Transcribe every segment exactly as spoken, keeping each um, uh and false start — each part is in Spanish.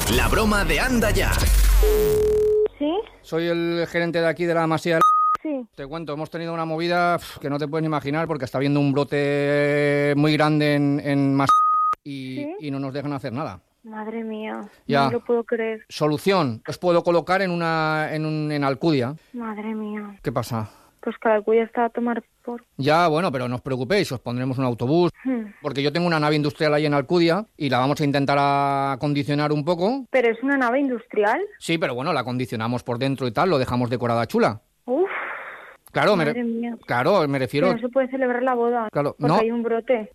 La broma de Anda Ya. ¿Sí? Soy el gerente de aquí de la Masía. Sí. Te cuento, hemos tenido una movida que no te puedes ni imaginar porque está habiendo un brote muy grande en, en Masía y, ¿Sí? y no nos dejan hacer nada. Madre mía, Ya. no lo puedo creer. Solución, os puedo colocar en una en, un, en Alcudia. Madre mía. ¿Qué pasa? Pues cada cuya está a tomar por... Ya, bueno, pero no os preocupéis, os pondremos un autobús, Hmm. porque yo tengo una nave industrial ahí en Alcudia y la vamos a intentar acondicionar un poco. ¿Pero es una nave industrial? Sí, pero bueno, la acondicionamos por dentro y tal, lo dejamos decorada chula. Uf, Claro, me, madre re- mía. claro, me Que refiero... no se puede celebrar la boda Claro, porque no. hay un brote.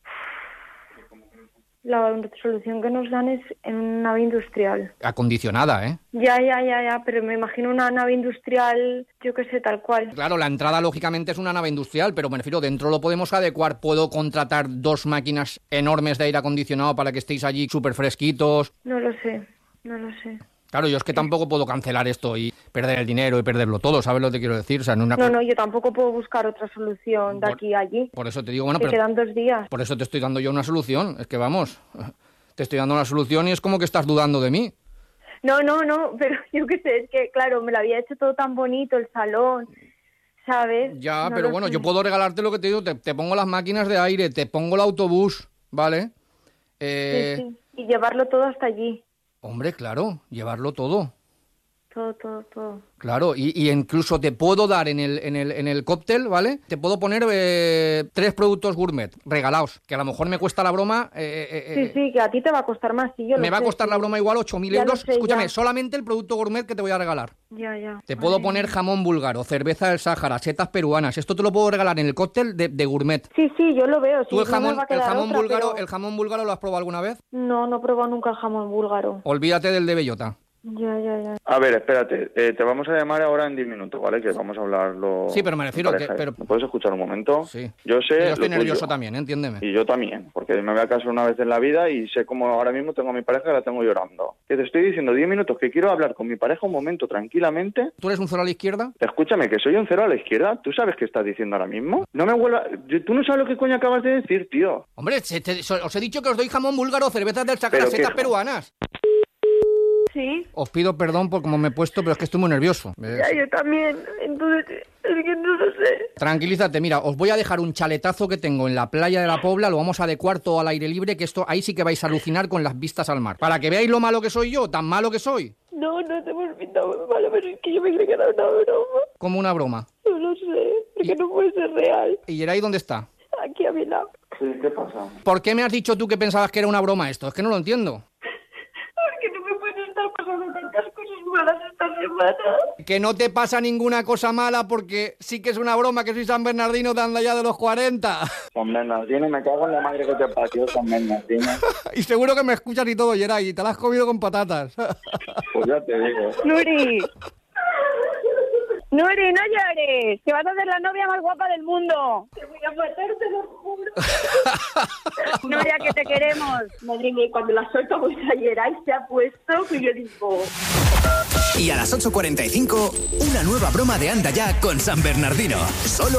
La solución que nos dan es en una nave industrial. Acondicionada, ¿eh? Ya, ya, ya, ya, pero me imagino una nave industrial, yo qué sé, tal cual. Claro, la entrada lógicamente es una nave industrial, pero me refiero, dentro lo podemos adecuar. Puedo contratar dos máquinas enormes de aire acondicionado para que estéis allí súper fresquitos. No lo sé, no lo sé. Claro, yo es que tampoco puedo cancelar esto y perder el dinero y perderlo todo, ¿sabes lo que te quiero decir? O sea, en una... No, no, yo tampoco puedo buscar otra solución de Por- aquí a allí. Por eso te digo, bueno, Que pero quedan dos días. por eso te estoy dando yo una solución. Es que vamos, te estoy dando una solución y es como que estás dudando de mí. No, no, no, pero yo qué sé, es que claro, me lo había hecho todo tan bonito, el salón, ¿sabes? Ya, No pero lo bueno, sé. yo puedo regalarte lo que te digo, te, te pongo las máquinas de aire, te pongo el autobús, ¿vale? Eh, Sí, sí. Y llevarlo todo hasta allí. Hombre, claro, llevarlo todo. Todo, todo, todo. Claro, y, y incluso te puedo dar en el, en el, en el cóctel, ¿vale? Te puedo poner eh, tres productos gourmet regalados, que a lo mejor me cuesta la broma. Eh, eh, Sí, eh, sí, que a ti te va a costar más, sí, yo lo me va a sé, costar sí. la broma igual ocho mil Ya lo euros. sé, Escúchame, ya. solamente el producto gourmet que te voy a regalar. Ya, ya. Te Madre puedo poner mía. jamón búlgaro, cerveza del Sáhara, setas peruanas. Esto te lo puedo regalar en el cóctel de, de gourmet. Sí, sí, yo lo veo. ¿Tú sí, el no me jamón, va a el quedar jamón otra, búlgaro, pero- el jamón búlgaro lo has probado alguna vez? No, no he probado nunca el jamón búlgaro. Olvídate del de bellota. Ya, ya, ya. A ver, espérate, eh, te vamos a llamar ahora en diez minutos, ¿vale? Que vamos a hablarlo. Sí, pero me refiero en que- pareja. pero- ¿Me puedes escuchar un momento? Sí. Yo sé. Yo lo estoy nervioso tuyo. también, entiéndeme. Y yo también, porque me voy a casar una vez en la vida y sé cómo ahora mismo tengo a mi pareja que la tengo llorando. Que te estoy diciendo diez minutos que quiero hablar con mi pareja un momento tranquilamente. ¿Tú eres un cero a la izquierda? Escúchame, que soy un cero a la izquierda. ¿Tú sabes qué estás diciendo ahora mismo? No me vuelvas... Tú no sabes lo que coño acabas de decir, tío. Hombre, se- te- so- os he dicho que os doy jamón búlgaro, cervezas del Sáhara, Pero setas qué- peruanas. Sí, Os pido perdón por cómo me he puesto, pero es que estoy muy nervioso. Eh, ya, yo también. Entonces, es que no lo sé. Tranquilízate, mira, os voy a dejar un chaletazo que tengo en la playa de la Pobla, lo vamos a adecuar todo al aire libre, que esto ahí sí que vais a alucinar con las vistas al mar. Para que veáis lo malo que soy yo, tan malo que soy, No, no te hemos pintado muy malo, pero es que yo me creí que era una broma. como una broma. No lo sé, porque no puede ser real. ¿Y Geray dónde está? Aquí a mi lado. Sí, ¿qué pasa? ¿Por qué me has dicho tú que pensabas que era una broma esto? Es que no lo entiendo. Porque no me pueden estar pasando tantas cosas malas esta semana. Que no te pasa ninguna cosa mala porque sí que es una broma, que soy San Bernardino de anda ya de los cuarenta. San Bernardino, me cago en la madre que te parió, San Bernardino. Y seguro que me escuchas y todo, Geray, y te la has comido con patatas. Pues ya te digo. Nuri. Nuri, no llores, que vas a ser la novia más guapa del mundo. Te voy a matar, te lo juro. Nuria, que te queremos. Madre mía, cuando la suelto pues ayer ahí se ha puesto que yo digo... Y a las ocho cuarenta y cinco, una nueva broma de Anda Ya con San Bernardino. Solo